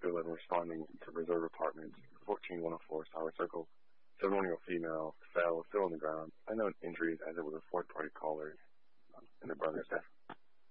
911 responding to reserve apartment, 14104 Sour Circle. 7-year-old female fell, still on the ground. Unknown injuries as it was a fourth-party caller and their brother's death.